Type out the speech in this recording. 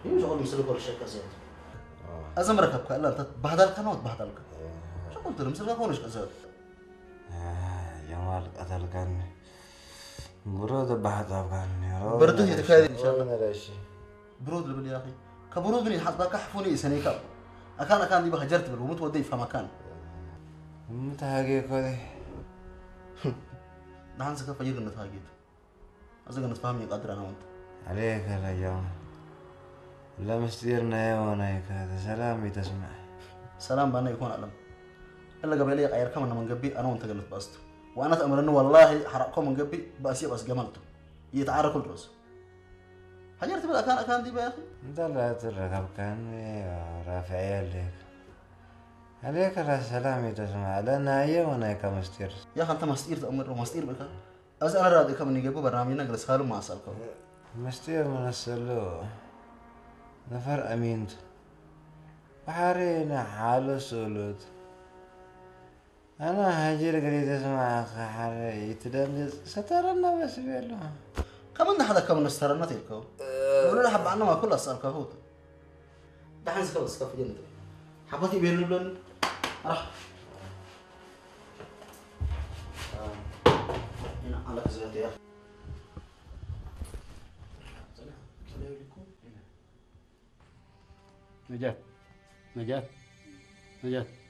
يوجد أقول مثل كل شيء كذا أزم ركبك إلا أنت بهدلك أنا وتبهدلك شو قلت له مثل كونش كذا جمال قتلكني برود بهدلكني برده يتكاذب إن شاء الله الله برود اللي يا أخي كبرود بني حد بقى حفوني سنة كاب أكان دي بقى جرت بالومت ودي في مكان متى هاجي كذي نحن سكف يجي نتهاجد أزعل نتفاهم يقدر أنا وأنت عليك يا جمال لا مستيرنا يا ونايك هذا سلامي تسمع سلام بأنه يكون ألم إلا قبل لي غير كمان من قبي أنا وأنت قلت بأست وأنا أتأمر إنه والله حرقكم من قبي بس جملته يتعارك كل روز حجرت بالأكان دي بقى يا أخي دلعت الركب كان يا رافع لك عليك لا سلامي تسمع لأن هي ونايك مستير يا أخي أنت مستير تأمر ومستير بك أنا راضي كمان يجيبوا برنامجنا جلس خالو ما أسألكم مستير من السلو نفر أمينت وحارينا حالو سولود أنا هجير قريد اسمع حاري يتدمج سترنا بس بيلو كمان ده حدا كمان استرنا تلكو ولا حب عنا ما كل أسألك هو ده حنس خلص كف جنة حبتي بيرلون راح هنا على كذا يا أخي نجاة نجاة نجاة